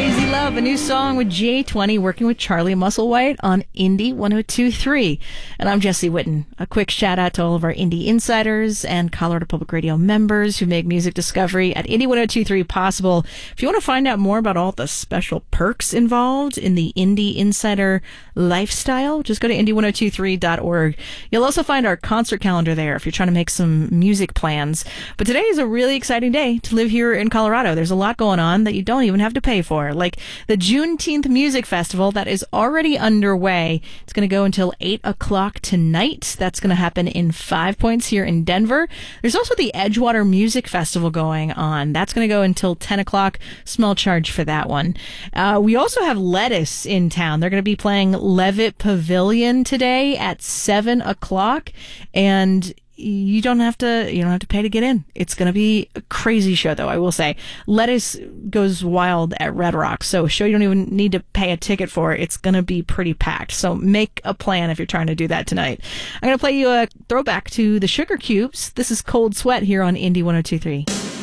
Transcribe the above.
Crazy Love, a new song with J20 working with Charlie Musselwhite on Indie 102.3. And I'm Jesse Whitten. A quick shout out to all of our Indie insiders and Colorado Public Radio members who make music discovery at Indie 102.3 possible. If you want to find out more about all the special perks involved in the Indie Insider lifestyle, just go to indie1023.org. You'll also find our concert calendar there if you're trying to make some music plans. But today is a really exciting day to live here in Colorado. There's a lot going on that you don't even have to pay for, like the Juneteenth Music Festival that is already underway. It's going to go until 8 o'clock tonight. That's going to happen in 5 Points here in Denver. There's also the Edgewater Music Festival going on. That's going to go until 10 o'clock. Small charge for that one. We also have Lettuce in town. They're going to be playing Levitt Pavilion today at 7 o'clock. And you don't have to pay to get in. It's going to be a crazy show, though, I will say. Lettuce goes wild at Red Rock, so a show you don't even need to pay a ticket for. It's going to be pretty packed, so make a plan if you're trying to do that tonight. I'm going to play you a throwback to the Sugar Cubes. This is Cold Sweat here on Indie 102.3.